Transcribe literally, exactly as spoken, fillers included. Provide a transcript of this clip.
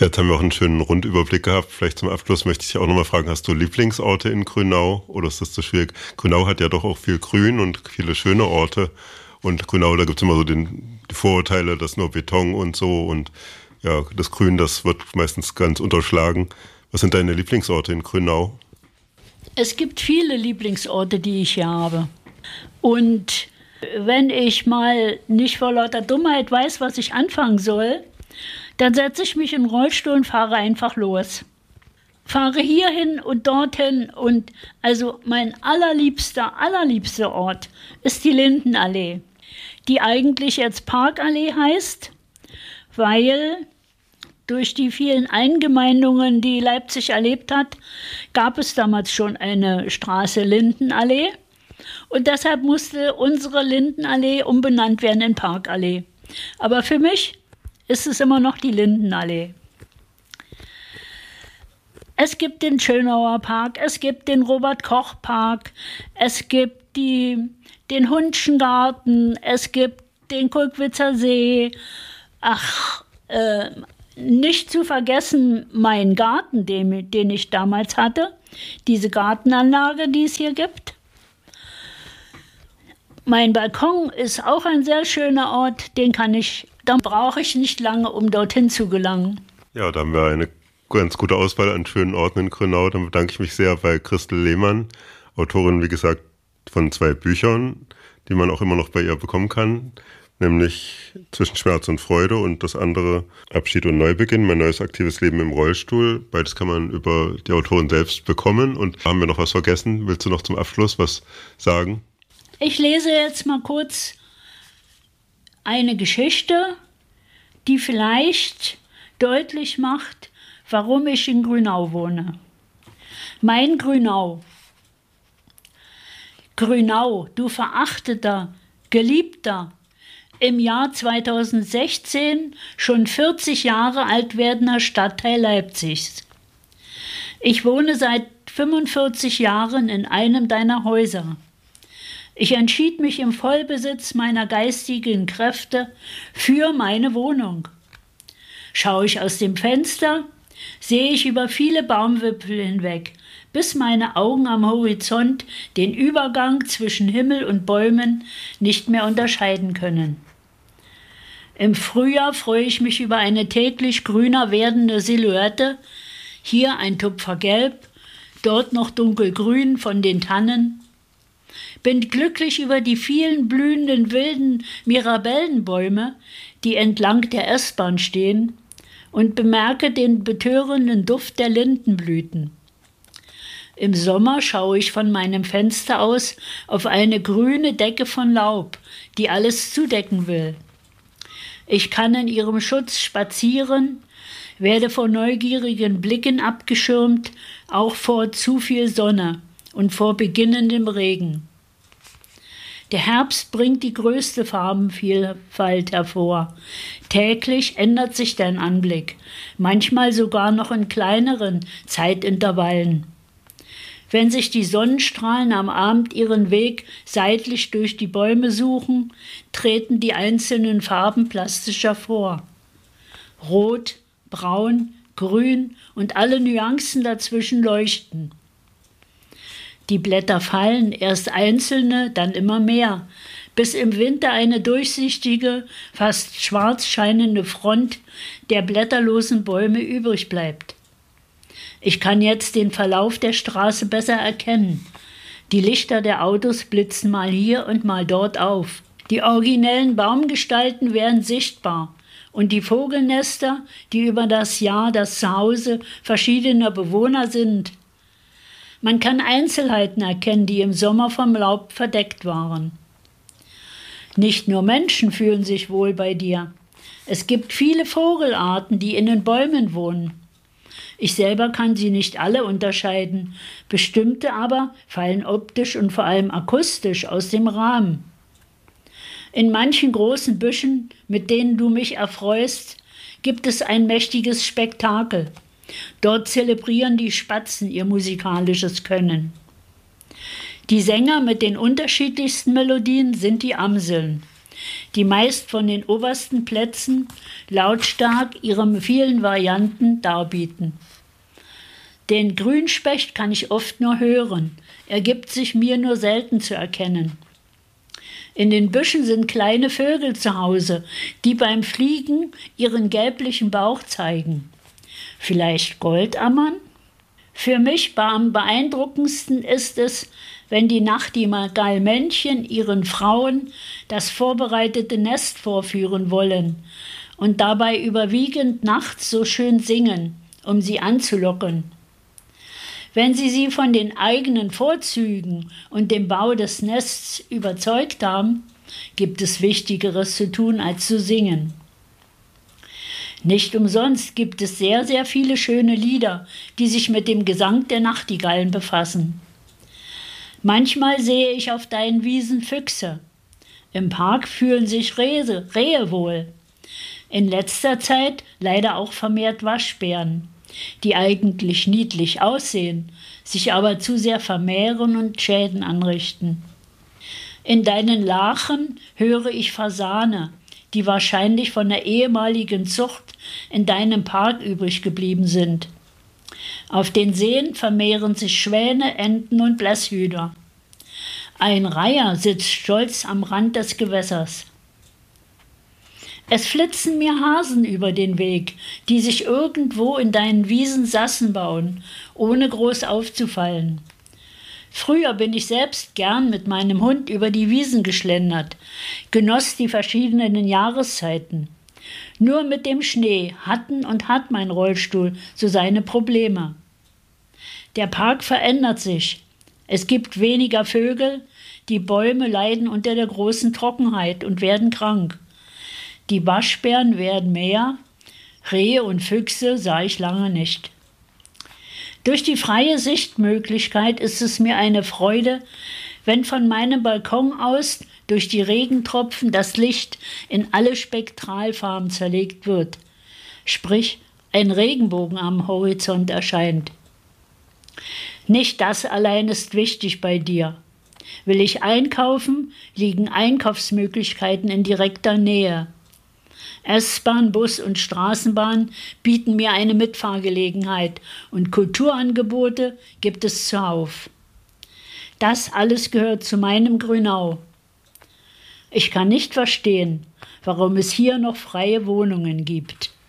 Jetzt haben wir auch einen schönen Rundüberblick gehabt. Vielleicht zum Abschluss möchte ich dich auch nochmal fragen, hast du Lieblingsorte in Grünau oder ist das zu schwierig? Grünau hat ja doch auch viel Grün und viele schöne Orte. Und Grünau, da gibt es immer so den, die Vorurteile, dass nur Beton und so. Und ja, das Grün, das wird meistens ganz unterschlagen. Was sind deine Lieblingsorte in Grünau? Es gibt viele Lieblingsorte, die ich hier habe. Und wenn ich mal nicht vor lauter Dummheit weiß, was ich anfangen soll, dann setze ich mich in den Rollstuhl und fahre einfach los. Fahre hierhin und dorthin und also mein allerliebster, allerliebster Ort ist die Lindenallee, die eigentlich jetzt Parkallee heißt, weil durch die vielen Eingemeindungen, die Leipzig erlebt hat, gab es damals schon eine Straße Lindenallee und deshalb musste unsere Lindenallee umbenannt werden in Parkallee. Aber für mich ist es immer noch die Lindenallee. Es gibt den Schönauer Park, es gibt den Robert-Koch-Park, es gibt die, den Hundschengarten, es gibt den Kulkwitzer See. Ach, äh, nicht zu vergessen mein Garten, den, den ich damals hatte, diese Gartenanlage, die es hier gibt. Mein Balkon ist auch ein sehr schöner Ort, den kann ich, da brauche ich nicht lange, um dorthin zu gelangen. Ja, da haben wir eine ganz gute Auswahl an schönen Orten in Grünau. Dann bedanke ich mich sehr bei Christel Lehmann, Autorin, wie gesagt, von zwei Büchern, die man auch immer noch bei ihr bekommen kann, nämlich Zwischen Schmerz und Freude und das andere Abschied und Neubeginn, mein neues aktives Leben im Rollstuhl. Beides kann man über die Autorin selbst bekommen. Und haben wir noch was vergessen? Willst du noch zum Abschluss was sagen? Ich lese jetzt mal kurz eine Geschichte, die vielleicht deutlich macht, warum ich in Grünau wohne. Mein Grünau. Grünau, du verachteter, geliebter, im Jahr zweitausendsechzehn schon vierzig Jahre alt werdender Stadtteil Leipzigs. Ich wohne seit fünfundvierzig Jahren in einem deiner Häuser. Ich entschied mich im Vollbesitz meiner geistigen Kräfte für meine Wohnung. Schaue ich aus dem Fenster, sehe ich über viele Baumwipfel hinweg, bis meine Augen am Horizont den Übergang zwischen Himmel und Bäumen nicht mehr unterscheiden können. Im Frühjahr freue ich mich über eine täglich grüner werdende Silhouette, hier ein Tupfer Gelb, dort noch dunkelgrün von den Tannen. Bin glücklich über die vielen blühenden wilden Mirabellenbäume, die entlang der S-Bahn stehen, und bemerke den betörenden Duft der Lindenblüten. Im Sommer schaue ich von meinem Fenster aus auf eine grüne Decke von Laub, die alles zudecken will. Ich kann in ihrem Schutz spazieren, werde vor neugierigen Blicken abgeschirmt, auch vor zu viel Sonne und vor beginnendem Regen. Der Herbst bringt die größte Farbenvielfalt hervor. Täglich ändert sich dein Anblick, manchmal sogar noch in kleineren Zeitintervallen. Wenn sich die Sonnenstrahlen am Abend ihren Weg seitlich durch die Bäume suchen, treten die einzelnen Farben plastisch hervor. Rot, braun, grün und alle Nuancen dazwischen leuchten. Die Blätter fallen, erst einzelne, dann immer mehr, bis im Winter eine durchsichtige, fast schwarz scheinende Front der blätterlosen Bäume übrig bleibt. Ich kann jetzt den Verlauf der Straße besser erkennen. Die Lichter der Autos blitzen mal hier und mal dort auf. Die originellen Baumgestalten werden sichtbar und die Vogelnester, die über das Jahr das Zuhause verschiedener Bewohner sind. Man kann Einzelheiten erkennen, die im Sommer vom Laub verdeckt waren. Nicht nur Menschen fühlen sich wohl bei dir. Es gibt viele Vogelarten, die in den Bäumen wohnen. Ich selber kann sie nicht alle unterscheiden, bestimmte aber fallen optisch und vor allem akustisch aus dem Rahmen. In manchen großen Büschen, mit denen du mich erfreust, gibt es ein mächtiges Spektakel. Dort zelebrieren die Spatzen ihr musikalisches Können. Die Sänger mit den unterschiedlichsten Melodien sind die Amseln. die meist von den obersten Plätzen lautstark ihre vielen Varianten darbieten. Den Grünspecht kann ich oft nur hören, er gibt sich mir nur selten zu erkennen. In den Büschen sind kleine Vögel zu Hause, die beim Fliegen ihren gelblichen Bauch zeigen. Vielleicht Goldammern? Für mich am beeindruckendsten ist es, wenn die Nachtigallmännchen ihren Frauen das vorbereitete Nest vorführen wollen und dabei überwiegend nachts so schön singen, um sie anzulocken. Wenn sie sie von den eigenen Vorzügen und dem Bau des Nests überzeugt haben, gibt es Wichtigeres zu tun, als zu singen. Nicht umsonst gibt es sehr, sehr viele schöne Lieder, die sich mit dem Gesang der Nachtigallen befassen. Manchmal sehe ich auf deinen Wiesen Füchse. Im Park fühlen sich Rehe, Rehe wohl. In letzter Zeit leider auch vermehrt Waschbären, die eigentlich niedlich aussehen, sich aber zu sehr vermehren und Schäden anrichten. In deinen Lachen höre ich Fasane, die wahrscheinlich von der ehemaligen Zucht in deinem Park übrig geblieben sind. Auf den Seen vermehren sich Schwäne, Enten und Blässhühner. Ein Reiher sitzt stolz am Rand des Gewässers. Es flitzen mir Hasen über den Weg, die sich irgendwo in deinen Wiesen Sassen bauen, ohne groß aufzufallen. Früher bin ich selbst gern mit meinem Hund über die Wiesen geschlendert, genoss die verschiedenen Jahreszeiten. Nur mit dem Schnee hatten und hat mein Rollstuhl so seine Probleme. Der Park verändert sich. Es gibt weniger Vögel, die Bäume leiden unter der großen Trockenheit und werden krank. Die Waschbären werden mehr, Rehe und Füchse sah ich lange nicht. Durch die freie Sichtmöglichkeit ist es mir eine Freude, wenn von meinem Balkon aus durch die Regentropfen das Licht in alle Spektralfarben zerlegt wird, sprich ein Regenbogen am Horizont erscheint. Nicht das allein ist wichtig bei dir. Will ich einkaufen, liegen Einkaufsmöglichkeiten in direkter Nähe. S-Bahn, Bus und Straßenbahn bieten mir eine Mitfahrgelegenheit und Kulturangebote gibt es zuhauf. Das alles gehört zu meinem Grünau. Ich kann nicht verstehen, warum es hier noch freie Wohnungen gibt.